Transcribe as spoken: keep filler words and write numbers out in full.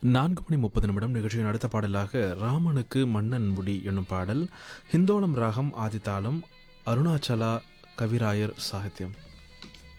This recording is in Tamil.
நான்கு மணி முப்பது நிமிடம் நிகழ்ச்சியின் அடுத்த பாடலாக ராமனுக்கு மன்னன் முடி என்னும் பாடல். ஹிந்தோளம் ராகம் ஆதித்தாளம் அருணாச்சலா கவிராயர் சாகித்யம்.